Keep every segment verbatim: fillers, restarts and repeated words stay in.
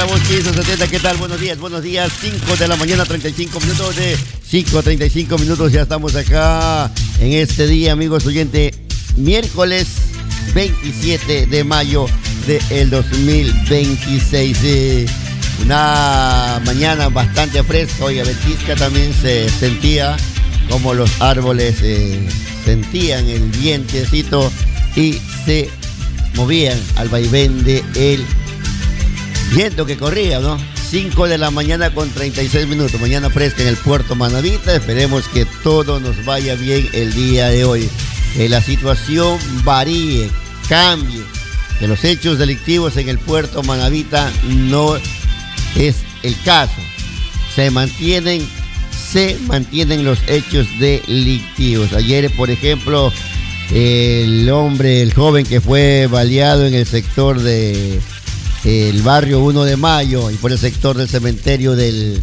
La Voz quince setenta, ¿qué tal? Buenos días, buenos días, cinco de la mañana, treinta y cinco minutos, de cinco a treinta y cinco minutos, ya estamos acá en este día, amigos oyentes, miércoles veintisiete de mayo del dos mil veintiséis, eh, una mañana bastante fresca, oiga, ventisca, también se sentía como los árboles eh, sentían el vientecito y se movían al vaivén de el viento que corría, ¿no? cinco de la mañana con treinta y seis minutos, mañana fresca en el puerto Manavita. Esperemos que todo nos vaya bien el día de hoy, que la situación varíe, cambie, que los hechos delictivos en el puerto Manavita no es el caso, se mantienen se mantienen los hechos delictivos. Ayer, por ejemplo, el hombre, el joven que fue baleado en el sector de el barrio uno de mayo y por el sector del cementerio del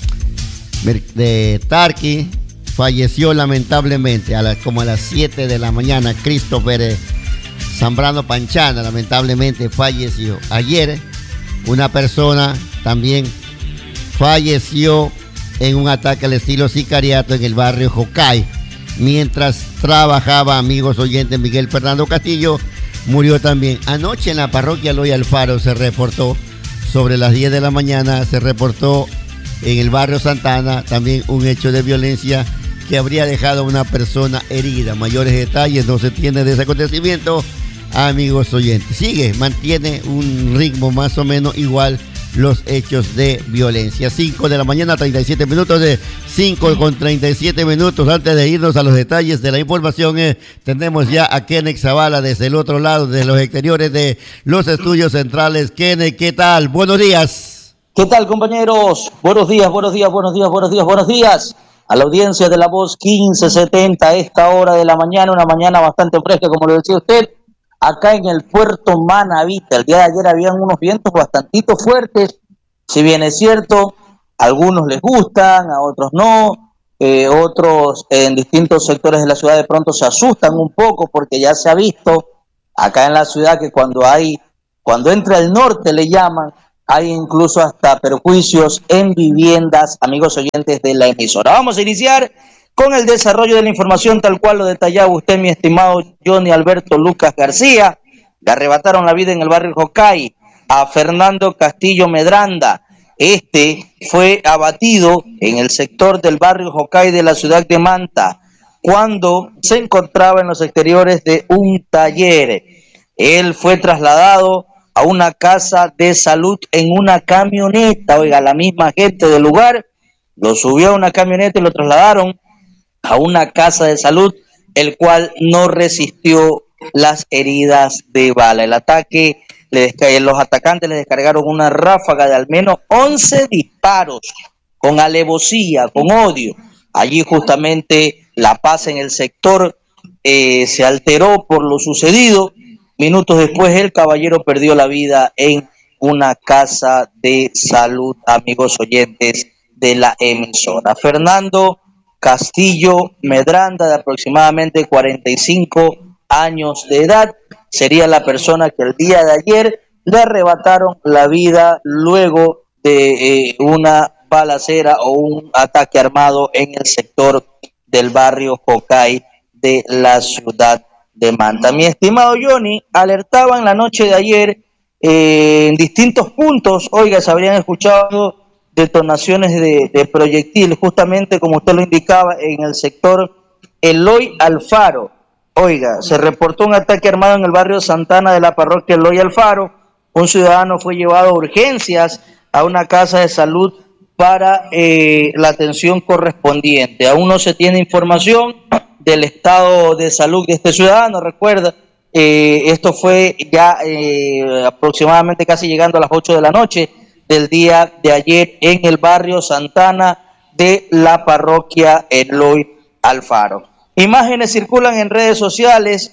de Tarqui, falleció lamentablemente a las, como a las siete de la mañana. Christopher Zambrano Panchana lamentablemente falleció. Ayer una persona también falleció en un ataque al estilo sicariato en el barrio Jocay. Mientras trabajaba, amigos oyentes, Miguel Fernando Castillo murió también. Anoche en la parroquia Eloy Alfaro se reportó, sobre las diez de la mañana, se reportó en el barrio Santana también un hecho de violencia que habría dejado a una persona herida. Mayores detalles no se tiene de ese acontecimiento, amigos oyentes. Sigue, mantiene un ritmo más o menos igual los hechos de violencia. cinco de la mañana, treinta y siete minutos, de cinco con treinta y siete minutos. Antes de irnos a los detalles de la información, eh, tenemos ya a Kenneth Zavala desde el otro lado, desde los exteriores de los estudios centrales. Kenneth, ¿qué tal? Buenos días. ¿Qué tal, compañeros? Buenos días, buenos días, buenos días, buenos días, buenos días. A la audiencia de La Voz quince setenta, a esta hora de la mañana, una mañana bastante fresca, como lo decía usted, acá en el puerto Manavita. El día de ayer habían unos vientos bastantito fuertes, si bien es cierto, a algunos les gustan, a otros no, eh, otros en distintos sectores de la ciudad de pronto se asustan un poco porque ya se ha visto acá en la ciudad que cuando hay, cuando entra el norte le llaman, hay incluso hasta perjuicios en viviendas, amigos oyentes de la emisora. Vamos a iniciar con el desarrollo de la información tal cual lo detallaba usted, mi estimado Johnny Alberto Lucas García. Le arrebataron la vida en el barrio Jocay a Fernando Castillo Medranda. Este fue abatido en el sector del barrio Jocay de la ciudad de Manta cuando se encontraba en los exteriores de un taller. Él fue trasladado a una casa de salud en una camioneta. Oiga, la misma gente del lugar lo subió a una camioneta y lo trasladaron a una casa de salud, el cual no resistió las heridas de bala. El ataque, le los atacantes le descargaron una ráfaga de al menos once disparos, con alevosía, con odio. Allí justamente la paz en el sector eh, se alteró por lo sucedido. Minutos después el caballero perdió la vida en una casa de salud, amigos oyentes de la emisora. Fernando Castillo Medranda, de aproximadamente cuarenta y cinco años de edad, sería la persona que el día de ayer le arrebataron la vida luego de eh, una balacera o un ataque armado en el sector del barrio Jocay de la ciudad de Manta. Mi estimado Johnny, alertaban la noche de ayer eh, en distintos puntos, oiga, se habrían escuchado detonaciones de, de proyectil, justamente como usted lo indicaba, en el sector Eloy Alfaro. Oiga, se reportó un ataque armado en el barrio Santana de la parroquia Eloy Alfaro. Un ciudadano fue llevado a urgencias a una casa de salud para eh, la atención correspondiente. Aún no se tiene información del estado de salud de este ciudadano. Recuerda, eh, esto fue ya eh, aproximadamente casi llegando a las ocho de la noche del día de ayer en el barrio Santana de la parroquia Eloy Alfaro. Imágenes circulan en redes sociales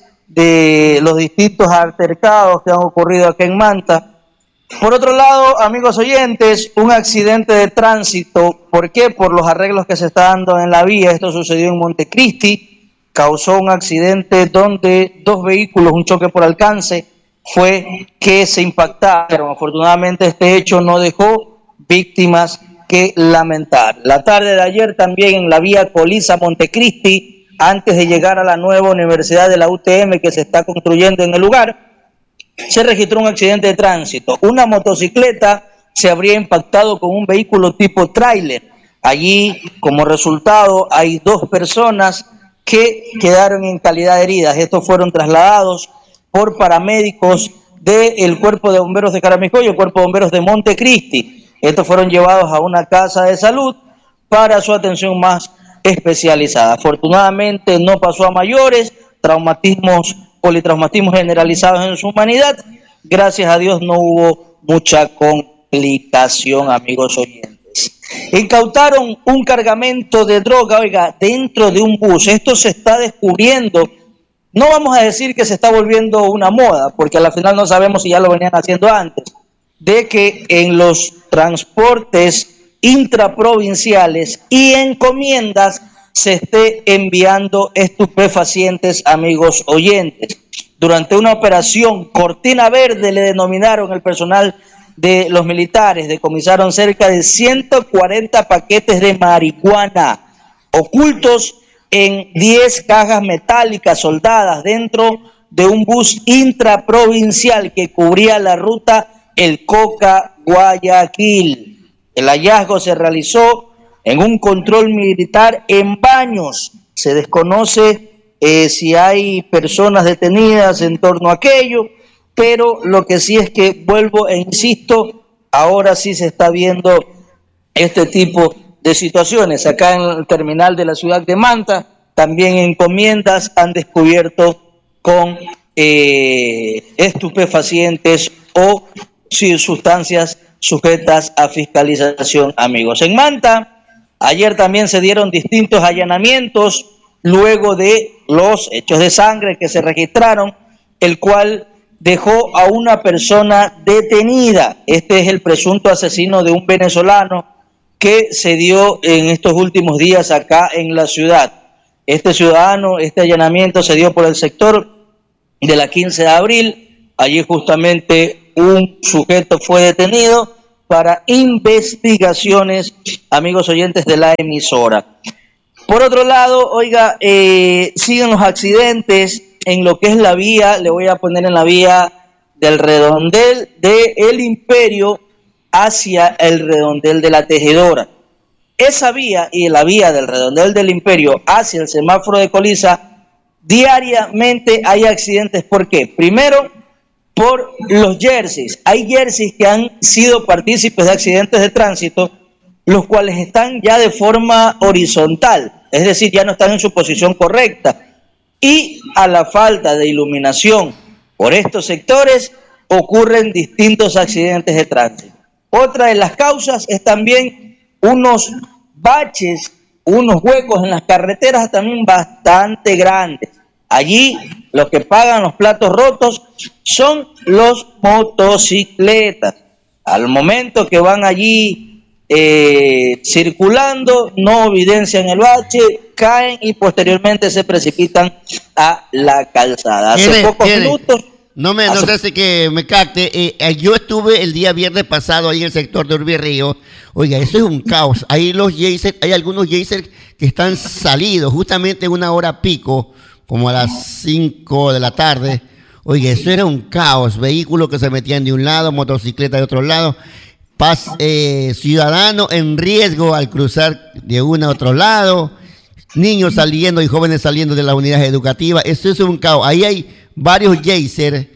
de los distintos altercados que han ocurrido acá en Manta. Por otro lado, amigos oyentes, un accidente de tránsito. ¿Por qué? Por los arreglos que se están dando en la vía. Esto sucedió en Montecristi. Causó un accidente donde dos vehículos, un choque por alcance, fue que se impactaron. Afortunadamente este hecho no dejó víctimas que lamentar. La tarde de ayer también en la vía Colisa-Montecristi, antes de llegar a la nueva Universidad de la U T M que se está construyendo en el lugar, se registró un accidente de tránsito. Una motocicleta se habría impactado con un vehículo tipo tráiler. Allí, como resultado, hay dos personas que quedaron en calidad de heridas. Estos fueron trasladados por paramédicos del Cuerpo de Bomberos de Caramijoy y el Cuerpo de Bomberos de Montecristi. Estos fueron llevados a una casa de salud para su atención más especializada. Afortunadamente no pasó a mayores, traumatismos, politraumatismos generalizados en su humanidad. Gracias a Dios no hubo mucha complicación, amigos oyentes. Incautaron un cargamento de droga, oiga, dentro de un bus. Esto se está descubriendo. No vamos a decir que se está volviendo una moda, porque al final no sabemos si ya lo venían haciendo antes, de que en los transportes intraprovinciales y encomiendas se esté enviando estupefacientes, amigos oyentes. Durante una operación Cortina Verde, le denominaron el personal de los militares, decomisaron cerca de ciento cuarenta paquetes de marihuana ocultos en diez cajas metálicas soldadas dentro de un bus intraprovincial que cubría la ruta El Coca-Guayaquil. El hallazgo se realizó en un control militar en Baños. Se desconoce eh, si hay personas detenidas en torno a aquello, pero lo que sí es que, vuelvo e insisto, ahora sí se está viendo este tipo de situaciones. Acá en el terminal de la ciudad de Manta, también encomiendas han descubierto con eh, estupefacientes o sí, sustancias sujetas a fiscalización, amigos. En Manta, ayer también se dieron distintos allanamientos luego de los hechos de sangre que se registraron, el cual dejó a una persona detenida. Este es el presunto asesino de un venezolano que se dio en estos últimos días acá en la ciudad. Este ciudadano, este allanamiento se dio por el sector de la quince de abril. Allí justamente un sujeto fue detenido para investigaciones, amigos oyentes de la emisora. Por otro lado, oiga, eh, siguen los accidentes en lo que es la vía, le voy a poner en la vía del redondel de El Imperio hacia el redondel de la Tejedora. Esa vía y la vía del redondel del Imperio hacia el semáforo de Colisa, diariamente hay accidentes. ¿Por qué? Primero, por los jerseys. Hay jerseys que han sido partícipes de accidentes de tránsito, los cuales están ya de forma horizontal, es decir, ya no están en su posición correcta. Y a la falta de iluminación por estos sectores ocurren distintos accidentes de tránsito. Otra de las causas es también unos baches, unos huecos en las carreteras también bastante grandes. Allí los que pagan los platos rotos son los motocicletas. Al momento que van allí eh, circulando, no evidencian el bache, caen y posteriormente se precipitan a la calzada. Hace ¿Tiene, pocos tiene? minutos... No me, hace... no sé si que me capte. Eh, eh, yo estuve el día viernes pasado ahí en el sector de Urbirrío. Oiga, eso es un caos. Ahí los Jaysers, hay algunos Jaysers que están salidos justamente en una hora pico, como a las cinco de la tarde. Oiga, eso era un caos. Vehículos que se metían de un lado, motocicletas de otro lado. Paz, eh, ciudadano en riesgo al cruzar de uno a otro lado. Niños saliendo y jóvenes saliendo de las unidades educativas. Eso es un caos. Ahí hay varios Jaysers,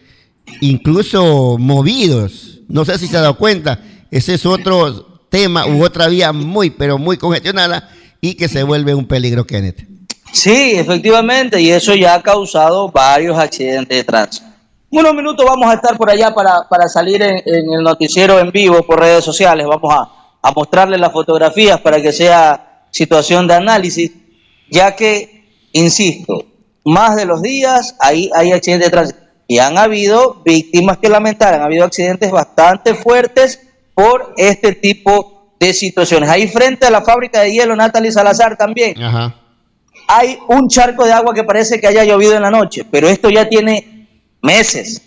incluso movidos. No sé si se ha dado cuenta. Ese es otro tema u otra vía muy, pero muy congestionada y que se vuelve un peligro, Kenneth. Sí, efectivamente, y eso ya ha causado varios accidentes de tránsito. Unos minutos vamos a estar por allá para, para salir en, en el noticiero en vivo por redes sociales. Vamos a, a mostrarles las fotografías para que sea situación de análisis, ya que, insisto, más de los días ahí hay accidentes de tránsito. Y han habido víctimas que lamentar, han habido accidentes bastante fuertes por este tipo de situaciones. Ahí frente a la fábrica de hielo Natalie Salazar también. Ajá. Hay un charco de agua que parece que haya llovido en la noche, pero esto ya tiene meses.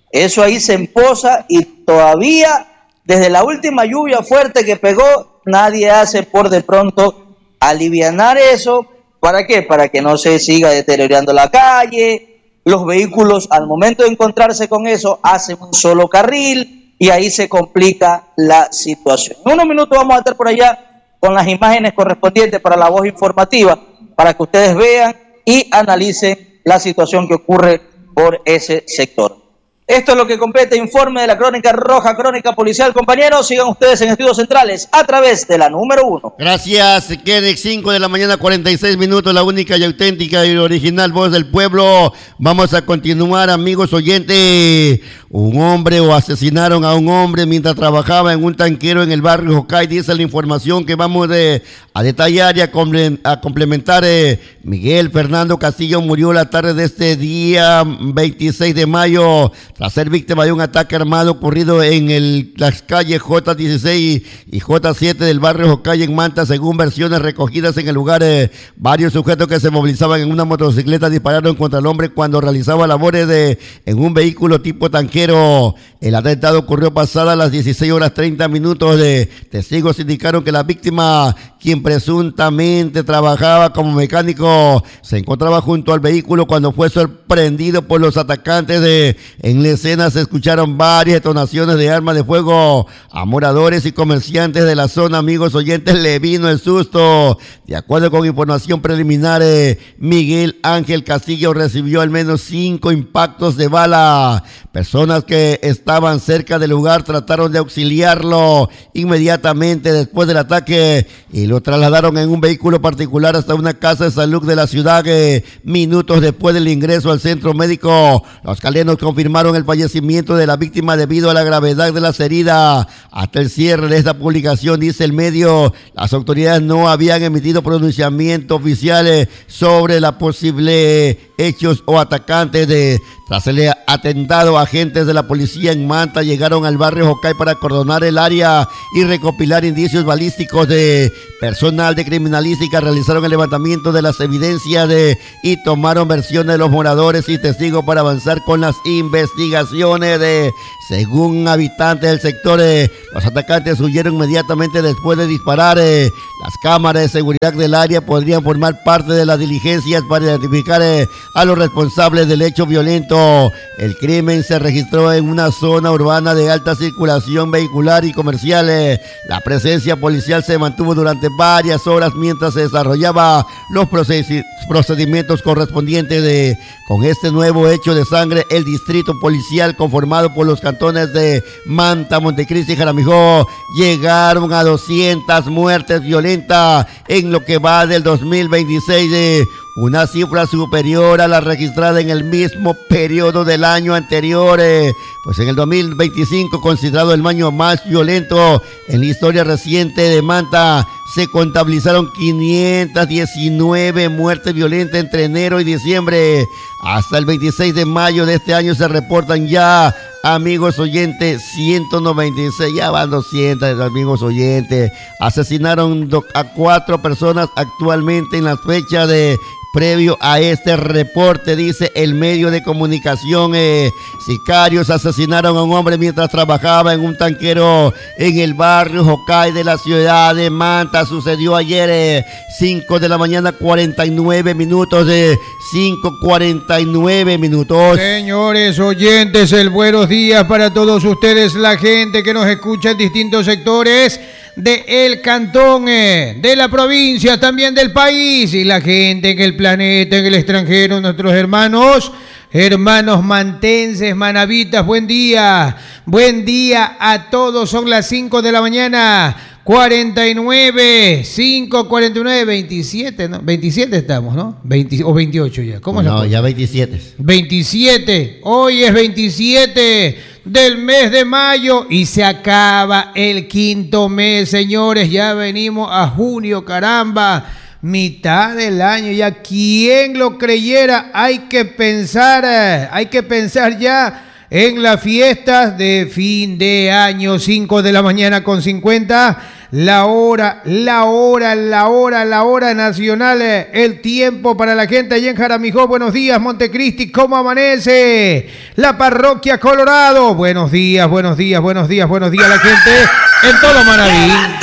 Eso ahí se empoza y todavía, desde la última lluvia fuerte que pegó, nadie hace por de pronto alivianar eso. ¿Para qué? Para que no se siga deteriorando la calle. Los vehículos, al momento de encontrarse con eso, hacen un solo carril y ahí se complica la situación. En unos minutos vamos a estar por allá con las imágenes correspondientes para la voz informativa, para que ustedes vean y analicen la situación que ocurre por ese sector. Esto es lo que completa informe de la Crónica Roja, Crónica Policial. Compañeros, sigan ustedes en Estudios Centrales a través de la número uno. Gracias, Kenneth. cinco de la mañana, cuarenta y seis minutos, la única y auténtica y original voz del pueblo. Vamos a continuar, amigos oyentes. Un hombre o asesinaron a un hombre mientras trabajaba en un tanquero en el barrio Jocay. Dice la información que vamos de, a detallar y a, comple, a complementar. Eh, Miguel Fernando Castillo murió la tarde de este día veintiséis de mayo tras ser víctima de un ataque armado ocurrido en el, las calles J dieciséis y J siete del barrio Jocay en Manta. Según versiones recogidas en el lugar, eh, varios sujetos que se movilizaban en una motocicleta dispararon contra el hombre cuando realizaba labores de, en un vehículo tipo tanquero. El atentado ocurrió pasada las dieciséis horas treinta minutos. De testigos indicaron que la víctima, quien presuntamente trabajaba como mecánico, se encontraba junto al vehículo cuando fue sorprendido por los atacantes. De, en la escena se escucharon varias detonaciones de armas de fuego. A moradores y comerciantes de la zona, amigos oyentes, le vino el susto. De acuerdo con información preliminar, eh, Miguel Ángel Castillo recibió al menos cinco impactos de bala. Personas que estaban cerca del lugar trataron de auxiliarlo inmediatamente después del ataque y lo trasladaron en un vehículo particular hasta una casa de salud de la ciudad. Eh, minutos después del ingreso al centro médico, los calenos confirmaron el fallecimiento de la víctima debido a la gravedad de las heridas. Hasta el cierre de esta publicación, dice el medio, las autoridades no habían emitido pronunciamiento oficiales sobre la posible hechos o atacantes. De tras el atentado, agentes de la policía en Manta llegaron al barrio Jocay para acordonar el área y recopilar indicios balísticos. De personal de criminalística realizaron el levantamiento de las evidencias de, y tomaron versiones de los moradores y testigos para avanzar con las investigaciones. De según habitantes del sector, eh, los atacantes huyeron inmediatamente después de disparar. Eh, las cámaras de seguridad del área podrían formar parte de las diligencias para identificar eh, a los responsables del hecho violento. El crimen se registró en una zona urbana de alta circulación vehicular y comercial. La presencia policial se mantuvo durante varias horas mientras se desarrollaba los procedimientos correspondientes. De, con este nuevo hecho de sangre, el distrito policial conformado por los cantones de Manta, Montecristi y Jaramillo llegaron a doscientas muertes violentas en lo que va del dos mil veintiséis. De, una cifra superior a la registrada en el mismo periodo del año anterior. Eh, pues en el dos mil veinticinco, considerado el año más violento en la historia reciente de Manta, se contabilizaron quinientas diecinueve muertes violentas entre enero y diciembre. Hasta el veintiséis de mayo de este año se reportan ya, amigos oyentes, ciento noventa y seis, ya van doscientos, amigos oyentes. Asesinaron a cuatro personas actualmente en la fecha de previo a este reporte, dice el medio de comunicación. Eh, sicarios asesinaron a un hombre mientras trabajaba en un tanquero en el barrio Jocay de la ciudad de Manta. Sucedió ayer, eh, cinco de la mañana, cuarenta y nueve minutos, de cinco cuarenta y nueve minutos. Señores oyentes, el buenos días para todos ustedes, la gente que nos escucha en distintos sectores de el cantón, eh, de la provincia, también del país, y la gente en el planeta, en el extranjero, nuestros hermanos, hermanos mantenses, manavitas, buen día, buen día a todos. Son las cinco de la mañana, cuarenta y nueve, cinco cuarenta y nueve, veintisiete, ¿no? veintisiete estamos, ¿no? veinte o veintiocho ya, ¿cómo es la cosa? No, ya veintisiete. veintisiete, hoy es veintisiete del mes de mayo y se acaba el quinto mes, señores. Ya venimos a junio, caramba, mitad del año ya. ¿Quién lo creyera? Hay que pensar, hay que pensar ya en las fiestas de fin de año. Cinco de la mañana con cincuenta. la hora, la hora, la hora, la hora nacional, el tiempo para la gente allá en Jaramijó. Buenos días, Montecristi, ¿cómo amanece? La parroquia Colorado, buenos días, buenos días, buenos días, buenos días, la gente en todo Manaví.